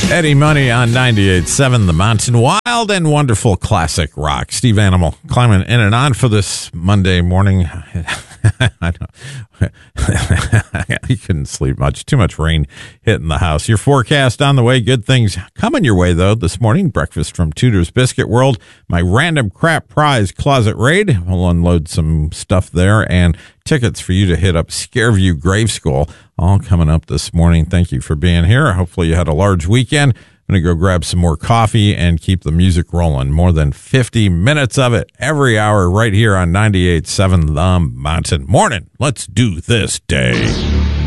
Eddie Money on 98.7 The Mountain. Wild and wonderful classic rock. Steve Animal climbing in and on for this Monday morning. I know. You couldn't sleep much. Too much rain hitting the house. Your forecast on the way. Good things coming your way, though, this morning. Breakfast from Tudor's Biscuit World. My random crap prize closet raid. We'll unload some stuff there. And tickets for you to hit up Scareview Grave School. All coming up this morning. Thank you for being here. Hopefully you had a large weekend. I'm going to go grab some more coffee and keep the music rolling. More than 50 minutes of it every hour right here on 98.7 The Mountain. Morning. Let's do this day.